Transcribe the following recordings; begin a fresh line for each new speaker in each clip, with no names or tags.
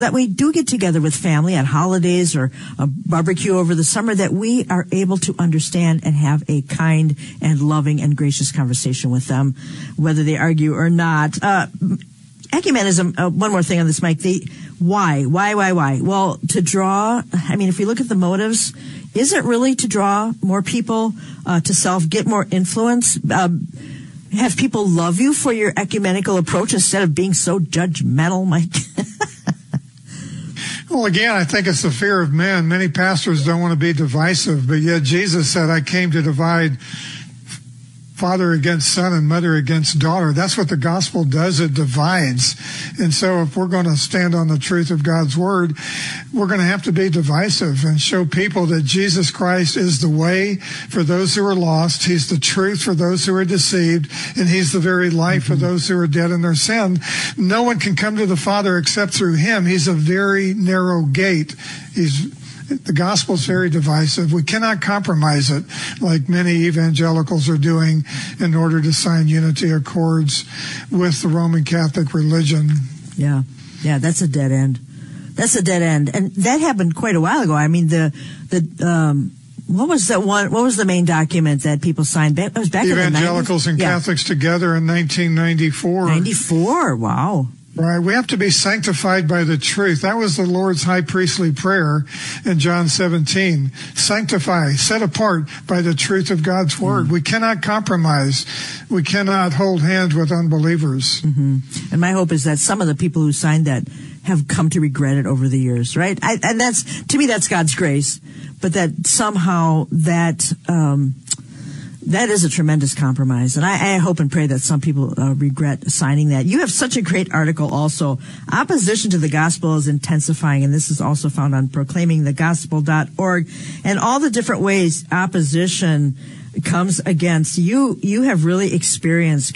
that we do get together with family at holidays or a barbecue over the summer, that we are able to understand and have a kind and loving and gracious conversation with them, whether they argue or not. Ecumenism, one more thing on this, Mike, why? Well, to draw, if we look at the motives, is it really to draw more people to self, get more influence, have people love you for your ecumenical approach instead of being so judgmental, Mike?
Well, again, I think it's the fear of men. Many pastors don't want to be divisive, but yet Jesus said, I came to divide father against son and mother against daughter. That's what the gospel does. It divides. And so if we're going to stand on the truth of God's word, we're going to have to be divisive and show people that Jesus Christ is the way for those who are lost. He's the truth for those who are deceived. And he's the very life for those who are dead in their sin. No one can come to the Father except through him. He's a very narrow gate. The gospel is very divisive. We cannot compromise it like many evangelicals are doing in order to sign unity accords with the Roman Catholic religion.
Yeah, that's a dead end. And that happened quite a while ago. What was that one? What was the main document that people signed? It was back in the 90s.
Evangelicals and Catholics together in 1994.
94, wow.
Right. We have to be sanctified by the truth. That was the Lord's high priestly prayer in John 17. Sanctify, set apart by the truth of God's word. We cannot compromise. We cannot hold hands with unbelievers.
And my hope is that some of the people who signed that have come to regret it over the years, right? And that's, to me, that's God's grace. But that somehow that is a tremendous compromise. And I hope and pray that some people regret signing that. You have such a great article also. Opposition to the gospel is intensifying, and this is also found on proclaimingthegospel.org. And all the different ways opposition comes against. You have really experienced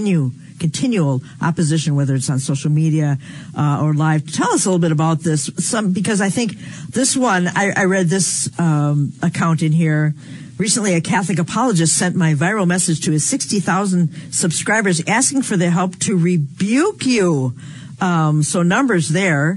continual opposition, whether it's on social media or live. Tell us a little bit about this, because I think this one, I read this account in here. Recently, a Catholic apologist sent my viral message to his 60,000 subscribers asking for their help to rebuke you. So numbers there.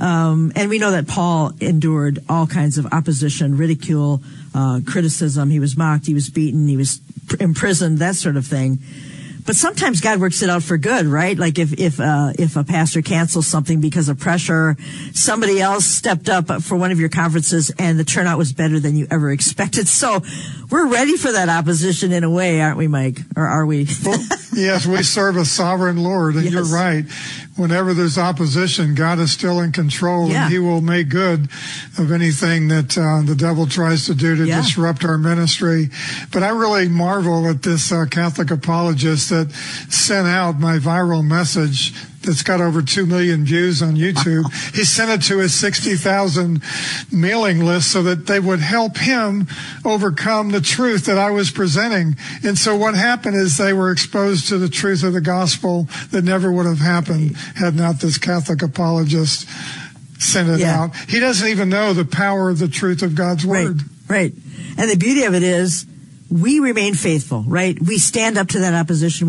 And we know that Paul endured all kinds of opposition, ridicule, criticism. He was mocked, he was beaten, he was imprisoned, that sort of thing. But sometimes God works it out for good, right? Like if a pastor cancels something because of pressure, somebody else stepped up for one of your conferences and the turnout was better than you ever expected. So we're ready for that opposition in a way, aren't we, Mike? Or are we?
Well, yes, we serve a sovereign Lord, and you're right. Whenever there's opposition, God is still in control, and he will make good of anything that the devil tries to do to disrupt our ministry. But I really marvel at this Catholic apologist that sent out my viral message that's got over 2 million views on YouTube. He sent it to his 60,000 mailing list so that they would help him overcome the truth that I was presenting. And so what happened is they were exposed to the truth of the gospel that never would have happened had not this Catholic apologist sent it out. He doesn't even know the power of the truth of God's word.
Right. And the beauty of it is we remain faithful, right? We stand up to that opposition.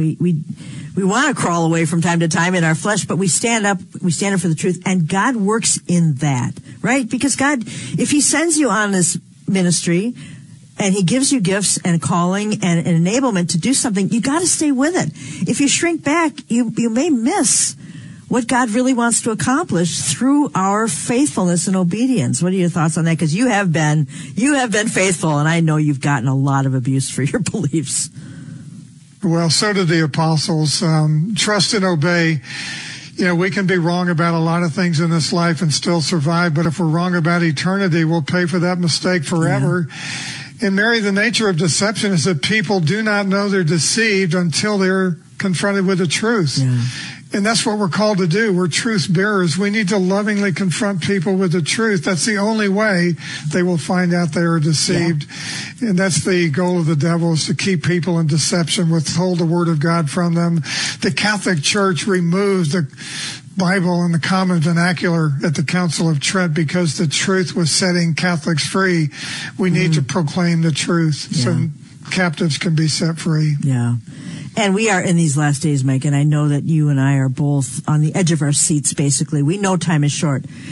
We want to crawl away from time to time in our flesh, but we stand up for the truth, and God works in that, right? Because God, if he sends you on this ministry and he gives you gifts and calling and an enablement to do something, you got to stay with it. If you shrink back, you may miss what God really wants to accomplish through our faithfulness and obedience. What are your thoughts on that? Because you have been faithful, and I know you've gotten a lot of abuse for your beliefs.
Well, so did the apostles. Trust and obey. You know, we can be wrong about a lot of things in this life and still survive, but if we're wrong about eternity, we'll pay for that mistake forever. Yeah. And Mary, the nature of deception is that people do not know they're deceived until they're confronted with the truth. Yeah. And that's what we're called to do. We're truth bearers. We need to lovingly confront people with the truth. That's the only way they will find out they are deceived. Yeah. And that's the goal of the devil, is to keep people in deception, withhold the word of God from them. The Catholic Church removed the Bible and the common vernacular at the Council of Trent because the truth was setting Catholics free. We need to proclaim the truth so captives can be set free.
Yeah. And we are in these last days, Mike, and I know that you and I are both on the edge of our seats, basically. We know time is short.